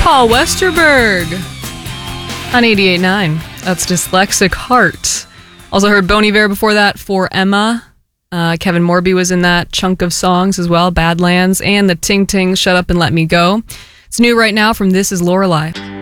Paul Westerberg on 88.9. That's Dyslexic Heart. Also heard Bon Iver before that for Emma. Kevin Morby was in that chunk of songs as well, Badlands, and the Ting Ting, Shut Up and Let Me Go. It's new right now from This Is Lorelei.